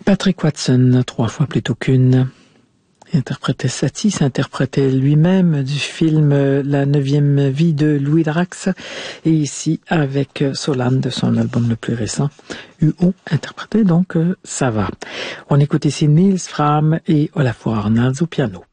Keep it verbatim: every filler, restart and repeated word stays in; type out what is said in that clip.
Patrick Watson, trois fois plutôt qu'une. Il interprétait Satie, s'interprétait lui-même du film La neuvième vie de Louis Drax, et ici avec Solane de son album le plus récent, U O, interprétait donc Ça va. On écoute ici Nils Fram et Olafur Arnalds au piano.